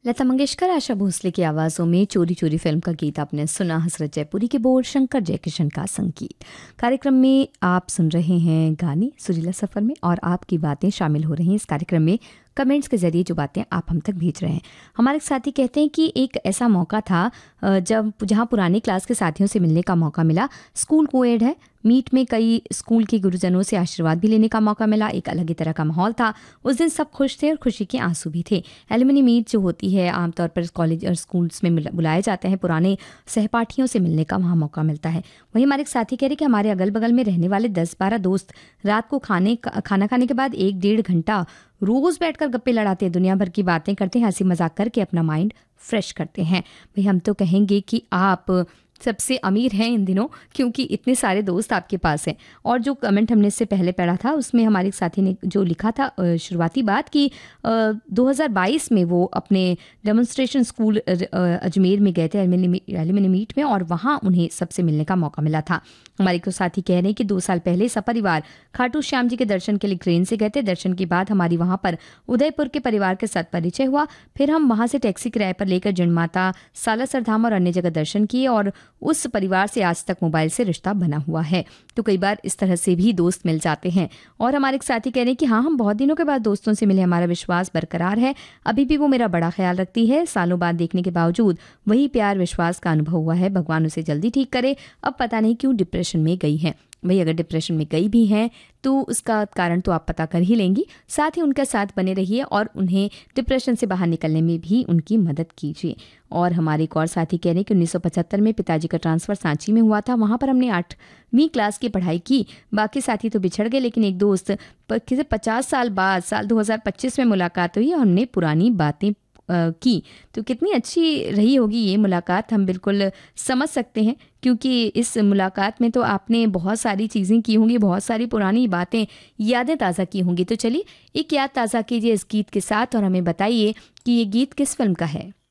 लता मंगेशकर, आशा भोसले की आवाज़ों में चोरी चोरी फिल्म का गीत आपने सुना। हसरत जयपुरी के बोल, शंकर जयकिशन का संगीत। कार्यक्रम में आप सुन रहे हैं गाने सुरीला सफ़र में, और आपकी बातें शामिल हो रही हैं इस कार्यक्रम में कमेंट्स के जरिए। जो बातें आप हम तक भेज रहे हैं, हमारे साथी कहते हैं कि एक ऐसा मौका था जहाँ पुरानी क्लास के साथियों से मिलने का मौका मिला। स्कूल कोएड है, मीट में कई स्कूल के गुरुजनों से आशीर्वाद भी लेने का मौका मिला। एक अलग ही तरह का माहौल था उस दिन, सब खुश थे और खुशी के आंसू भी थे। एलुमनी मीट जो होती है, आमतौर पर कॉलेज और स्कूल्स में बुलाए जाते हैं, पुराने सहपाठियों से मिलने का वहाँ मौका मिलता है। वहीं हमारे एक साथी कह रहे कि हमारे अगल बगल में रहने वाले 10-12 दोस्त रात को खाना खाने के बाद 1-1.5 घंटा रोज बैठकर गप्पे लड़ाते हैं, दुनिया भर की बातें करते हैं, हंसी मजाक करके अपना माइंड फ्रेश करते हैं। भाई हम तो कहेंगे कि आप सबसे अमीर हैं इन दिनों, क्योंकि इतने सारे दोस्त आपके पास हैं। और जो कमेंट हमने इससे पहले पढ़ा था, उसमें हमारे साथी ने जो लिखा था शुरुआती बात कि 2022 में वो अपने डेमोन्स्ट्रेशन स्कूल अजमेर में गए थे एलुमनी मीट में, और वहाँ उन्हें सबसे मिलने का मौका मिला था। हमारे को साथी कह रहे हैं कि 2 साल पहले सपरिवार खाटू श्याम जी के दर्शन के लिए ट्रेन से गए थे। दर्शन के बाद हमारी वहाँ पर उदयपुर के परिवार के साथ परिचय हुआ। फिर हम वहाँ से टैक्सी किराए पर लेकर जिनमाता, सालासर धाम और अन्य जगह दर्शन किए, और उस परिवार से आज तक मोबाइल से रिश्ता बना हुआ है। तो कई बार इस तरह से भी दोस्त मिल जाते हैं। और हमारे एक साथी कह रहे हैं कि हाँ, हम बहुत दिनों के बाद दोस्तों से मिले, हमारा विश्वास बरकरार है, अभी भी वो मेरा बड़ा ख्याल रखती है। सालों बाद देखने के बावजूद वही प्यार विश्वास का अनुभव हुआ है। भगवान उसे जल्दी ठीक करे। अब पता नहीं क्यों डिप्रेशन में गई है। भाई अगर डिप्रेशन में गई भी हैं तो उसका कारण तो आप पता कर ही लेंगी। साथ ही उनका साथ बने रहिए और उन्हें डिप्रेशन से बाहर निकलने में भी उनकी मदद कीजिए। और हमारे एक और साथी कह रहे हैं कि 1975 में पिताजी का ट्रांसफ़र सांची में हुआ था। वहाँ पर हमने 8वीं क्लास की पढ़ाई की। बाकी साथी तो बिछड़ गए, लेकिन एक दोस्त किसी 50 साल बाद साल 2025 में मुलाकात हुई और हमने पुरानी बातें की। तो कितनी अच्छी रही होगी ये मुलाकात, हम बिल्कुल समझ सकते हैं, क्योंकि इस मुलाकात में तो आपने बहुत सारी चीज़ें की होंगी, बहुत सारी पुरानी बातें, यादें ताज़ा की होंगी। तो चलिए एक याद ताज़ा कीजिए इस गीत के साथ और हमें बताइए कि ये गीत किस फिल्म का है।